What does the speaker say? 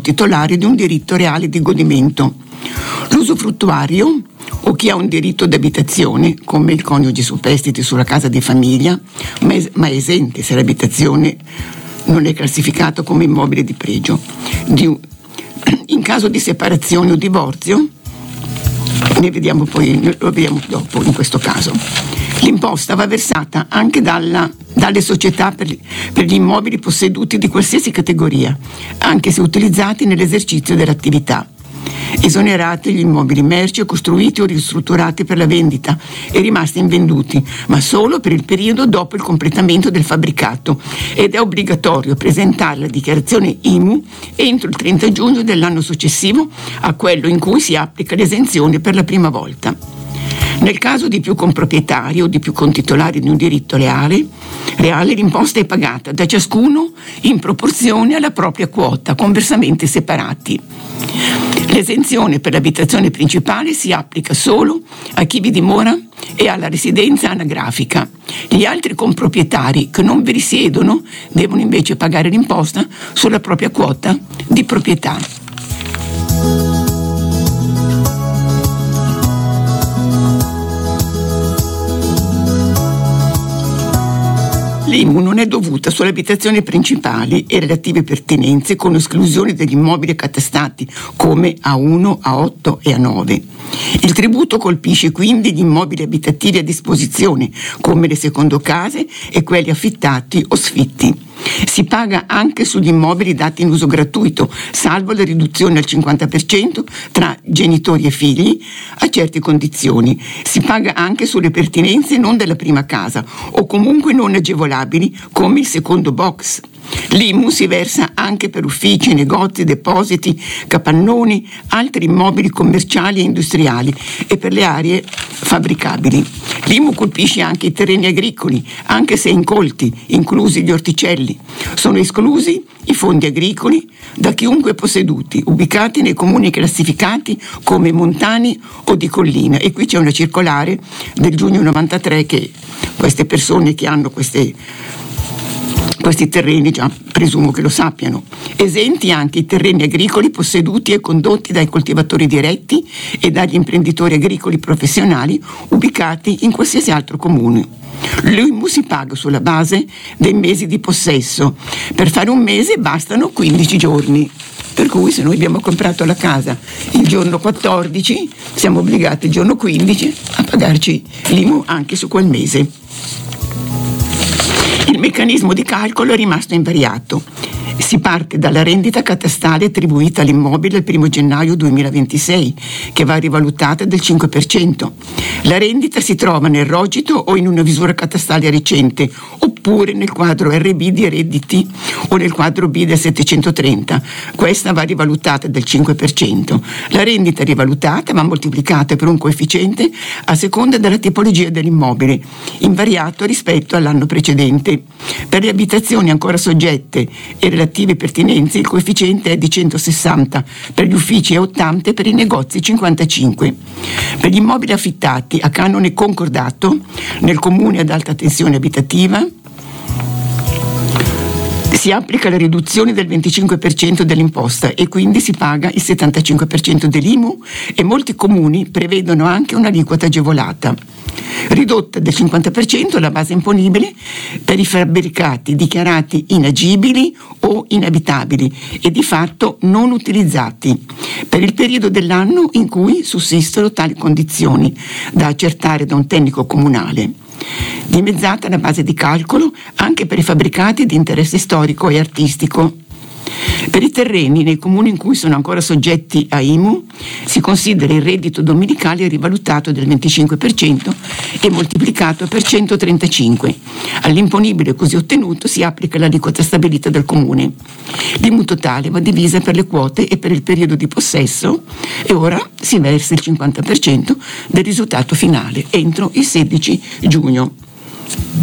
titolare di un diritto reale di godimento. L'usufruttuario, o chi ha un diritto d'abitazione, come il coniuge superstite sulla casa di famiglia, ma esente se l'abitazione non è classificato come immobile di pregio. In caso di separazione o divorzio, lo vediamo dopo in questo caso, l'imposta va versata anche dalle società per gli immobili posseduti di qualsiasi categoria, anche se utilizzati nell'esercizio dell'attività. Esonerati gli immobili merci costruiti o ristrutturati per la vendita e rimasti invenduti, ma solo per il periodo dopo il completamento del fabbricato, ed è obbligatorio presentare la dichiarazione IMU entro il 30 giugno dell'anno successivo a quello in cui si applica l'esenzione per la prima volta. Nel caso di più comproprietari o di più contitolari di un diritto reale, l'imposta è pagata da ciascuno in proporzione alla propria quota, con versamenti separati. L'esenzione per l'abitazione principale si applica solo a chi vi dimora e alla residenza anagrafica. Gli altri comproprietari che non vi risiedono devono invece pagare l'imposta sulla propria quota di proprietà. L'IMU non è dovuta sulle abitazioni principali e relative pertinenze, con esclusione degli immobili catastati come A1, A8 e A9. Il tributo colpisce quindi gli immobili abitativi a disposizione, come le secondocase e quelli affittati o sfitti. Si paga anche sugli immobili dati in uso gratuito, salvo la riduzione al 50% tra genitori e figli a certe condizioni. Si paga anche sulle pertinenze non della prima casa o comunque non agevolabili, come il secondo box. L'IMU si versa anche per uffici, negozi, depositi, capannoni, altri immobili commerciali e industriali e per le aree fabbricabili. L'IMU colpisce anche i terreni agricoli, anche se incolti, inclusi gli orticelli. Sono esclusi i fondi agricoli da chiunque posseduti, ubicati nei comuni classificati come montani o di collina. E qui c'è una circolare del giugno 93 che queste persone che hanno questi terreni già presumo che lo sappiano. Esenti anche i terreni agricoli posseduti e condotti dai coltivatori diretti e dagli imprenditori agricoli professionali ubicati in qualsiasi altro comune. L'IMU si paga sulla base dei mesi di possesso. Per fare un mese bastano 15 giorni. Per cui se noi abbiamo comprato la casa il giorno 14, siamo obbligati il giorno 15 a pagarci l'IMU anche su quel mese. Il meccanismo di calcolo è rimasto invariato. Si parte dalla rendita catastale attribuita all'immobile il 1 gennaio 2026, che va rivalutata del 5%. La rendita si trova nel rogito o in una misura catastale recente, oppure nel quadro RB di redditi o nel quadro B del 730. Questa va rivalutata del 5%. La rendita rivalutata va moltiplicata per un coefficiente a seconda della tipologia dell'immobile, invariato rispetto all'anno precedente. Per le abitazioni ancora soggette e relative pertinenze il coefficiente è di 160, per gli uffici è 80 e per i negozi 55. Per gli immobili affittati a canone concordato nel comune ad alta tensione abitativa si applica la riduzione del 25% dell'imposta e quindi si paga il 75% dell'IMU, e molti comuni prevedono anche un'aliquota agevolata. Ridotta del 50% la base imponibile per i fabbricati dichiarati inagibili o inabitabili e di fatto non utilizzati per il periodo dell'anno in cui sussistono tali condizioni, da accertare da un tecnico comunale. Dimezzata la base di calcolo anche per i fabbricati di interesse storico e artistico. Per i terreni nei comuni in cui sono ancora soggetti a IMU si considera il reddito domenicale rivalutato del 25% e moltiplicato per 135. All'imponibile così ottenuto si applica l'aliquota stabilita dal comune. L'IMU totale va divisa per le quote e per il periodo di possesso e ora si versa il 50% del risultato finale entro il 16 giugno.